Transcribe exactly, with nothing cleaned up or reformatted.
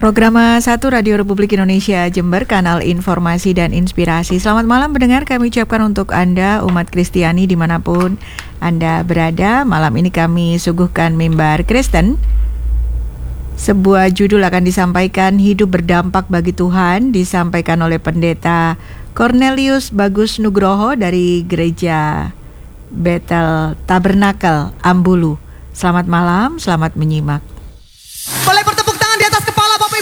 Programa satu Radio Republik Indonesia Jember, kanal informasi dan inspirasi. Selamat malam pendengar, kami ucapkan untuk Anda umat Kristiani dimanapun Anda berada. Malam ini kami suguhkan mimbar Kristen. Sebuah judul akan disampaikan, Hidup Berdampak Bagi Tuhan, disampaikan oleh Pendeta Cornelius Bagus Nugroho dari Gereja Bethel Tabernakel Ambulu. Selamat malam, selamat menyimak.